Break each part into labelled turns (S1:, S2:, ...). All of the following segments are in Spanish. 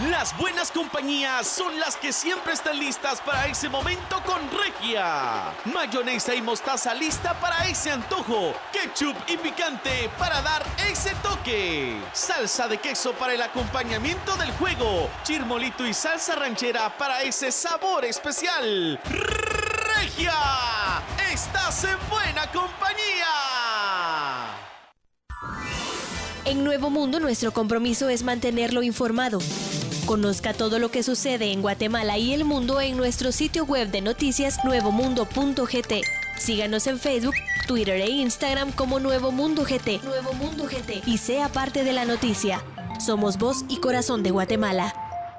S1: Las buenas compañías son las que siempre están listas para ese momento con Regia. Mayonesa y mostaza lista para ese antojo. Ketchup y picante para dar ese toque. Salsa de queso para el acompañamiento del juego. Chirmolito y salsa ranchera para ese sabor especial. Regia, estás en buena compañía.
S2: En Nuevo Mundo, nuestro compromiso es mantenerlo informado. Conozca todo lo que sucede en Guatemala y el mundo en nuestro sitio web de noticias nuevomundo.gt. Síganos en Facebook, Twitter e Instagram como Nuevo Mundo GT. Nuevo Mundo GT. Y sea parte de la noticia. Somos voz y corazón de Guatemala.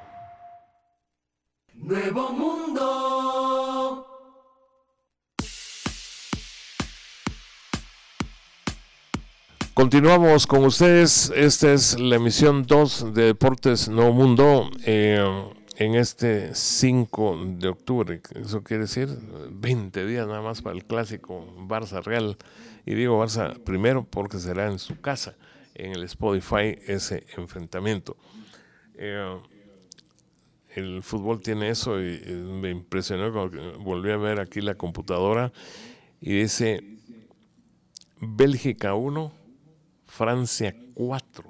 S3: Nuevo Mundo.
S4: Continuamos con ustedes. Esta es la emisión 2 de Deportes Nuevo Mundo en este 5 de octubre. Eso quiere decir 20 días nada más para el clásico Barça Real. Y digo Barça primero porque será en su casa, en el Spotify, ese enfrentamiento. El fútbol tiene eso y me impresionó cuando volví a ver aquí la computadora y dice Bélgica 1, Francia 4,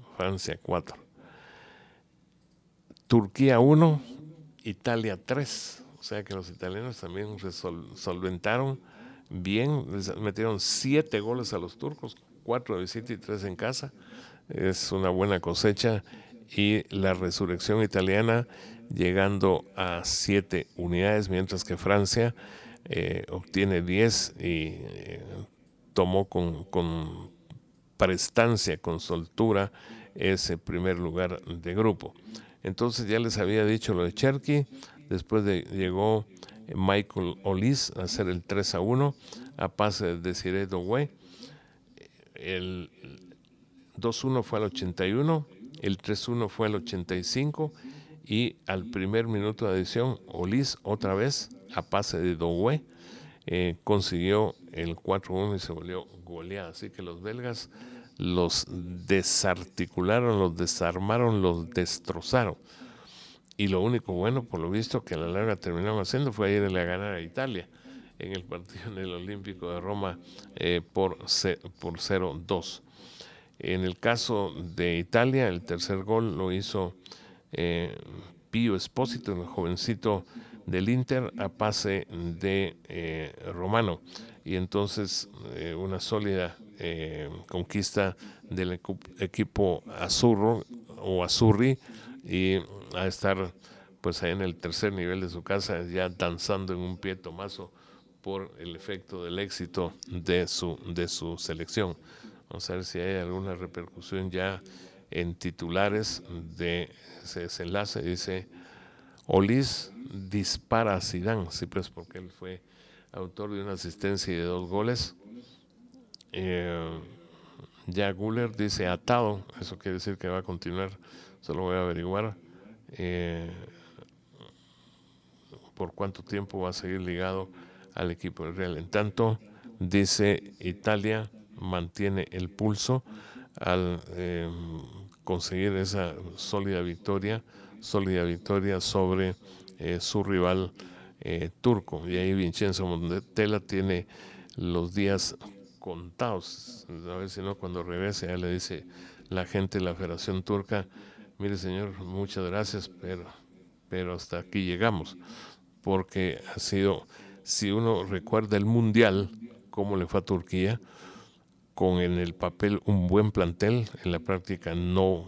S4: Turquía 1, Italia 3, o sea que los italianos también solventaron bien, les metieron 7 goles a los turcos, 4 de visita y 3 en casa, es una buena cosecha, y la resurrección italiana llegando a 7 unidades, mientras que Francia obtiene 10 y tomó con prestancia, con soltura, ese primer lugar de grupo. Entonces ya les había dicho lo de Cherki, después llegó Michael Olise a hacer el 3-1 a pase de Desiree Doué. El 2-1 fue al 81, el 3-1 fue al 85 y al primer minuto de adición Olise otra vez a pase de Doué consiguió el 4-1 y se volvió goleada. Así que los belgas los desarticularon, los desarmaron, los destrozaron. Y lo único bueno, por lo visto, que a la larga terminaron haciendo fue irle a ganar a Italia en el partido en el Olímpico de Roma por 0-2. En el caso de Italia, el tercer gol lo hizo Pio Esposito, el jovencito del Inter, a pase de Romano, y entonces una sólida conquista del equipo azurro o azurri, y a estar pues ahí en el tercer nivel de su casa ya danzando en un pie tomazo por el efecto del éxito de su selección. Vamos a ver si hay alguna repercusión ya en titulares de ese desenlace. Dice Olise dispara a Zidane, sí, pues porque él fue autor de una asistencia y de 2 goles. Ya Guller dice atado, eso quiere decir que va a continuar, solo voy a averiguar por cuánto tiempo va a seguir ligado al equipo del Real. En tanto, dice Italia mantiene el pulso al conseguir esa sólida victoria sobre su rival turco, y ahí Vincenzo Montella tiene los días contados. A ver si no, cuando regrese ya le dice la gente de la Federación Turca: mire señor, muchas gracias, pero hasta aquí llegamos, porque ha sido, si uno recuerda el Mundial, cómo le fue a Turquía, con en el papel un buen plantel, en la práctica no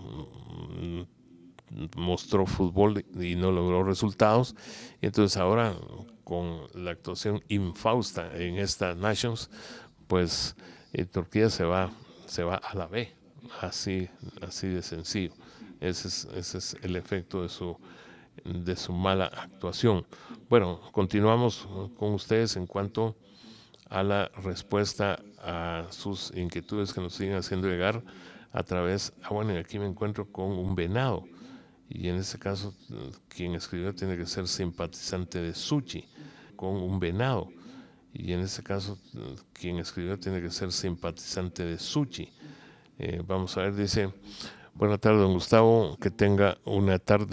S4: mostró fútbol y no logró resultados, y entonces ahora con la actuación infausta en esta Nations, pues Turquía se va a la B, así de sencillo. Ese es el efecto de su mala actuación. Bueno, continuamos con ustedes en cuanto a la respuesta a sus inquietudes que nos siguen haciendo llegar a través. Bueno, y aquí me encuentro con un venado, y en este caso quien escribió tiene que ser simpatizante de Suchi, con un venado, y en este caso quien escribió tiene que ser simpatizante de Suchi. Vamos a ver, dice: buenas tardes, don Gustavo, que tenga una tarde